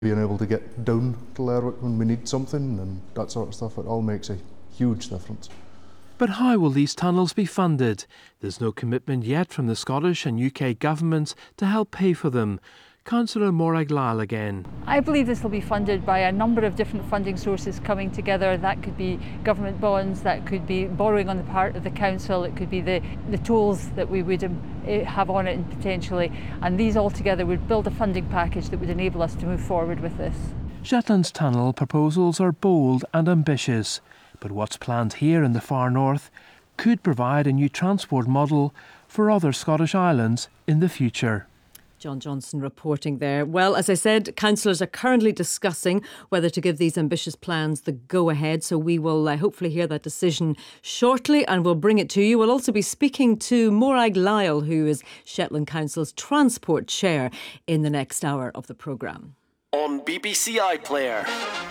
Being able to get down to Lerwick when we need something and that sort of stuff, it all makes a huge difference. But how will these tunnels be funded? There's no commitment yet from the Scottish and UK governments to help pay for them. Councillor Morag Lyle again. I believe this will be funded by a number of different funding sources coming together. That could be government bonds, that could be borrowing on the part of the council, it could be the tolls that we would have on it and potentially. And these all together would build a funding package that would enable us to move forward with this. Shetland's tunnel proposals are bold and ambitious, but what's planned here in the far north could provide a new transport model for other Scottish islands in the future. John Johnson reporting there. Well, as I said, councillors are currently discussing whether to give these ambitious plans the go-ahead. So we will hopefully hear that decision shortly and we'll bring it to you. We'll also be speaking to Morag Lyle, who is Shetland Council's Transport Chair, in the next hour of the programme. On BBC iPlayer,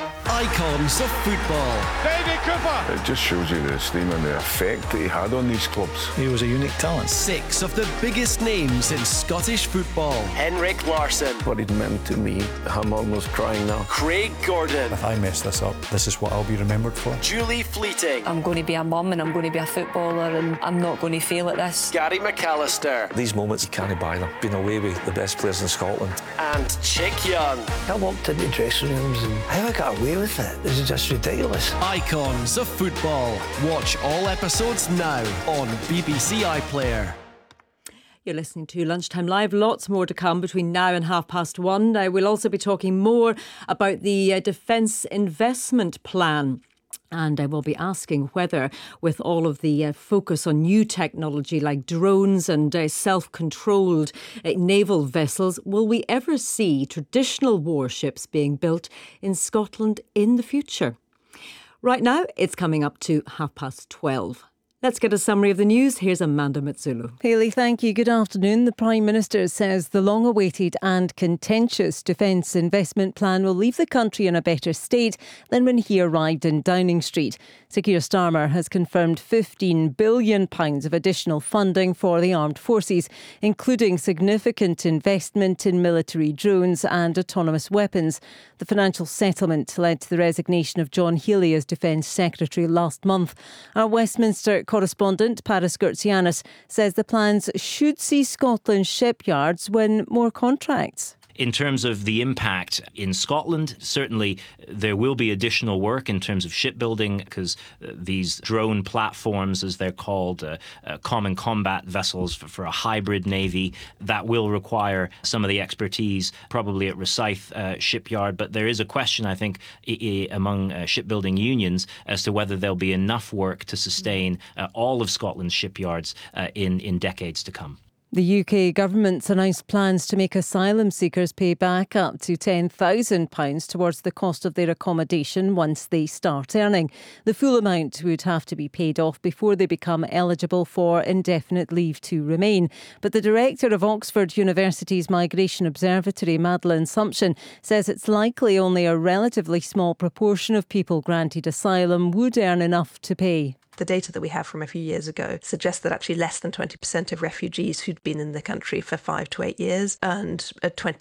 icons of football. David Cooper! It just shows you the esteem and the effect that he had on these clubs. He was a unique talent. 6 of the biggest names in Scottish football. Henrik Larsson. What it meant to me, I'm almost crying now. Craig Gordon. If I mess this up, this is what I'll be remembered for. Julie Fleeting. I'm going to be a mum and I'm going to be a footballer and I'm not going to fail at this. Gary McAllister. These moments, you can't buy them. Been away with the best players in Scotland. And Chick Young. I walked into dressing rooms and how I got away with it. This is just ridiculous. Icons of football. Watch all episodes now on BBC iPlayer. You're listening to Lunchtime Live. Lots more to come between now and 1:30. Now, we'll also be talking more about the Defence Investment Plan. And I will be asking whether, with all of the focus on new technology like drones and self-controlled naval vessels, will we ever see traditional warships being built in Scotland in the future? Right now, it's coming up to 12:30. Let's get a summary of the news. Here's Amanda Matsulu. Hayley, thank you. Good afternoon. The Prime Minister says the long-awaited and contentious Defence Investment Plan will leave the country in a better state than when he arrived in Downing Street. Sir Keir Starmer has confirmed £15 billion of additional funding for the armed forces, including significant investment in military drones and autonomous weapons. The financial settlement led to the resignation of John Healey as Defence Secretary last month. Our Westminster correspondent Paris Gurtsianis says the plans should see Scotland's shipyards win more contracts. In terms of the impact in Scotland, certainly there will be additional work in terms of shipbuilding because these drone platforms, as they're called, common combat vessels for a hybrid navy, that will require some of the expertise probably at Rosyth shipyard. But there is a question, I think, among shipbuilding unions as to whether there'll be enough work to sustain all of Scotland's shipyards in decades to come. The UK government's announced plans to make asylum seekers pay back up to £10,000 towards the cost of their accommodation once they start earning. The full amount would have to be paid off before they become eligible for indefinite leave to remain. But the director of Oxford University's Migration Observatory, Madeleine Sumption, says it's likely only a relatively small proportion of people granted asylum would earn enough to pay. The data that we have from a few years ago suggests that actually less than 20% of refugees who'd been in the country for 5 to 8 years earned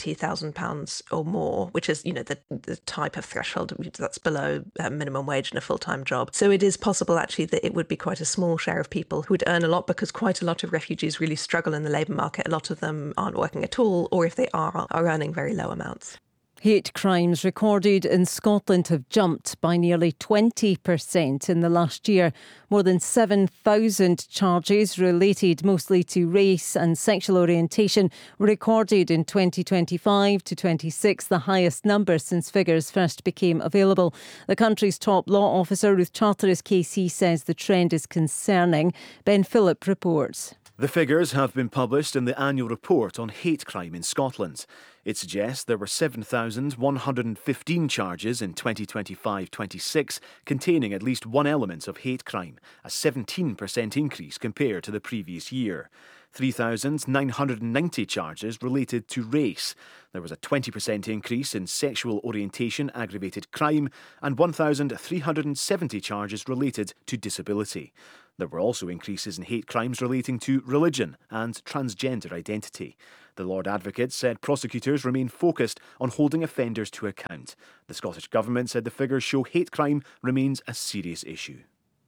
£20,000 or more, which is, the type of threshold that's below minimum wage in a full-time job. So it is possible actually that it would be quite a small share of people who would earn a lot because quite a lot of refugees really struggle in the labour market. A lot of them aren't working at all, or if they are earning very low amounts. Hate crimes recorded in Scotland have jumped by nearly 20% in the last year. More than 7,000 charges related mostly to race and sexual orientation were recorded in 2025 to 26, the highest number since figures first became available. The country's top law officer, Ruth Charteris KC, says the trend is concerning. Ben Phillip reports. The figures have been published in the annual report on hate crime in Scotland. It suggests there were 7,115 charges in 2025-26 containing at least one element of hate crime, a 17% increase compared to the previous year. 3,990 charges related to race. There was a 20% increase in sexual orientation aggravated crime and 1,370 charges related to disability. There were also increases in hate crimes relating to religion and transgender identity. The Lord Advocate said prosecutors remain focused on holding offenders to account. The Scottish Government said the figures show hate crime remains a serious issue.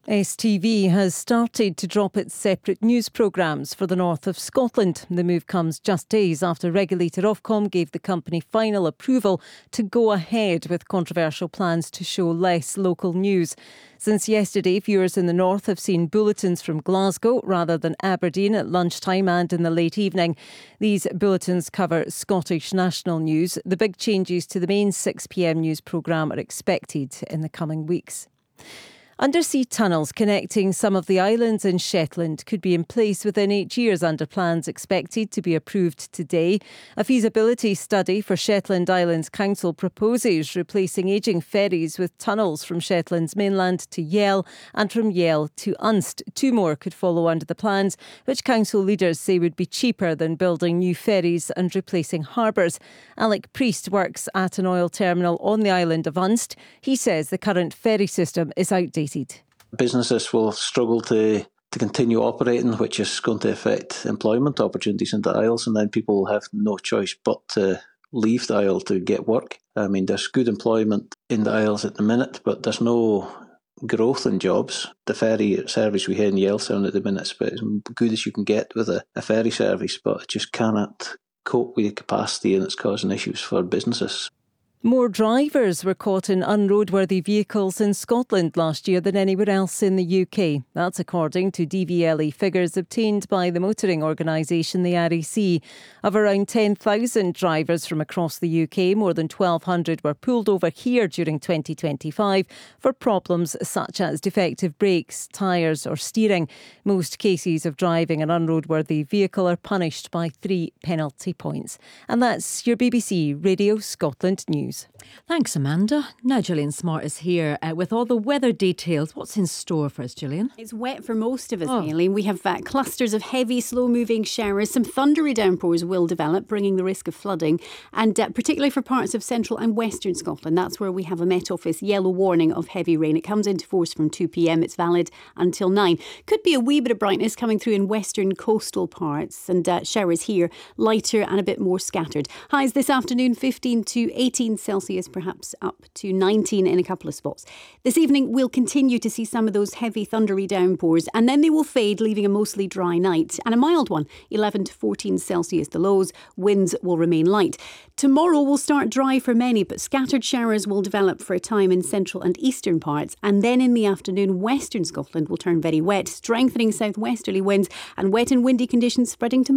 STV has started to drop its separate news programmes for the north of Scotland. The move comes just days after regulator Ofcom gave the company final approval to go ahead with controversial plans to show less local news. Since yesterday, viewers in the north have seen bulletins from Glasgow rather than Aberdeen at lunchtime and in the late evening. These bulletins cover Scottish national news. The big changes to the main 6 p.m. news programme are expected in the coming weeks. Undersea tunnels connecting some of the islands in Shetland could be in place within 8 years under plans expected to be approved today. A feasibility study for Shetland Islands Council proposes replacing ageing ferries with tunnels from Shetland's mainland to Yell and from Yell to Unst. 2 more could follow under the plans, which council leaders say would be cheaper than building new ferries and replacing harbours. Alec Priest works at an oil terminal on the island of Unst. He says the current ferry system is outdated. Businesses will struggle to continue operating, which is going to affect employment opportunities in the Isles, and then people will have no choice but to leave the Isle to get work. I mean, there's good employment in the Isles at the minute, but there's no growth in jobs. The ferry service we have in Yellstown at the minute is about as good as you can get with a ferry service, but it just cannot cope with the capacity, and it's causing issues for businesses. More drivers were caught in unroadworthy vehicles in Scotland last year than anywhere else in the UK. That's according to DVLE figures obtained by the motoring organisation, the RAC. Of around 10,000 drivers from across the UK, more than 1,200 were pulled over here during 2025 for problems such as defective brakes, tyres or steering. Most cases of driving an unroadworthy vehicle are punished by 3 penalty points. And that's your BBC Radio Scotland News. Thanks, Amanda. Now Gillian Smart is here with all the weather details. What's in store for us, Gillian? It's wet for most of us, Aileen. We have clusters of heavy, slow-moving showers. Some thundery downpours will develop, bringing the risk of flooding, and particularly for parts of central and western Scotland. That's where we have a Met Office yellow warning of heavy rain. It comes into force from 2 p.m. It's valid until 9. Could be a wee bit of brightness coming through in western coastal parts, and showers here, lighter and a bit more scattered. Highs this afternoon, 15 to 18 Celsius, perhaps up to 19 in a couple of spots. This evening we'll continue to see some of those heavy thundery downpours, and then they will fade, leaving a mostly dry night and a mild one, 11 to 14 Celsius the lows. Winds will remain light. Tomorrow will start dry for many, but scattered showers will develop for a time in central and eastern parts, and then in the afternoon western Scotland will turn very wet, strengthening southwesterly winds and wet and windy conditions spreading to